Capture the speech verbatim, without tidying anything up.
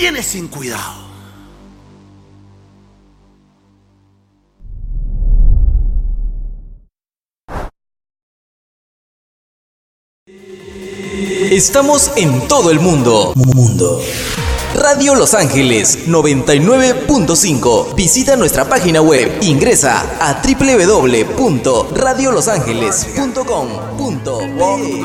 tienes sin cuidado. Estamos en todo el mundo. Mundo. Radio Los Ángeles noventa y nueve punto cinco. Visita nuestra página web. Ingresa a doble u doble u doble u punto radio los ángeles punto com punto be.